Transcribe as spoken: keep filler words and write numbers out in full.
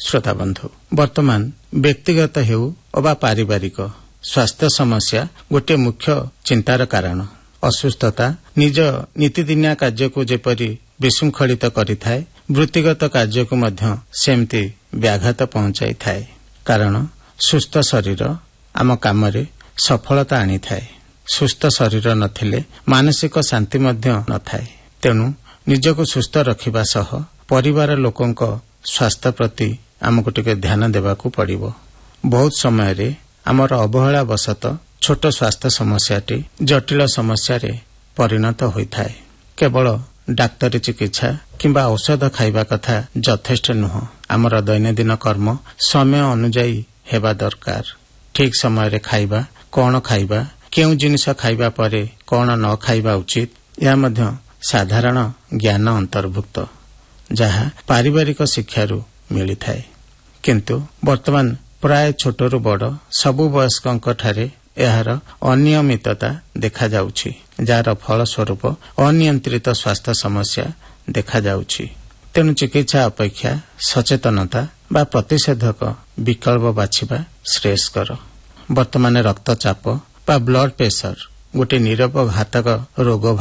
श्रोता बंधु वर्तमान व्यक्तिगत हेउ अबा पारिवारिक स्वास्थ्य समस्या गोटे मुख्य चिंतार कारण। असुस्थता निज नीतिदिनिया कार्य को जेपरी विशृंखलित करिथाए वृत्तिगत कार्य को मध्य सेमती व्याघात पहुंचाई थाए। कारण सुस्थ शरीर आम काम रे सफलता आनी थाए। सुस्थ शरीर नथिले मानसिक शांति मध्य नथाए। तेणु निजको सुस्थ रखिबा सह परिवार लोकंक स्वास्थ्य प्रति आमको टिके ध्यान देबाकू पड़िबो। बहुत समय रे आमर अवहेला वशत छोट स्वास्थ्य समस्याटी जटिल समस्या रे परिणत होइथाए। केवल डाक्तरी चिकित्सा किंबा औषध खाइबा कथा यथेष्ट नुह। आमर दैनंदिन कर्म समय अनुଯାयी हेबा दरकार। ठीक समय रे खाइबा, कौन खाइबा, केउ जिनिस खाइबा परे कौन न खाइबा उचित, या मध्य साधारण ज्ञान अंतर्भुक्त जहा पारिवारिक शिक्षारू मिली थाए। किंतु वर्तमान प्राय छोटरू बड़ सबु वयस्कंक ठारे एहार अनियमितता देखा जाउछि, जार फल स्वरूप अनियंत्रित स्वास्थ्य समस्या देखा जाउछि। तेणु चिकित्सा अपेक्षा सचेतनता बा प्रतिषेधक विकल्प बाछिबा श्रेयस्कर। वर्तमान रक्तचाप बा ब्लड प्रेशर गोटे नीरव घातक रोग